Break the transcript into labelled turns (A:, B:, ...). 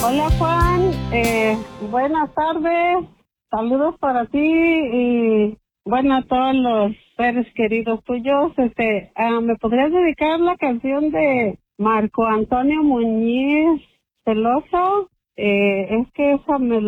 A: Hola Juan, buenas tardes, saludos para ti y bueno a todos los seres queridos tuyos. ¿Me podrías dedicar la canción de Marco Antonio Muñiz Celoso? Es que esa me